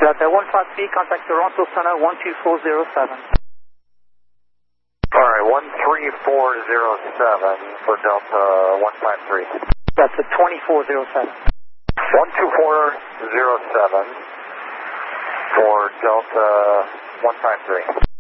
Delta 153, contact Toronto Center 12407. Alright, 13407 for Delta 153. That's a 2407. 12407 for Delta 153.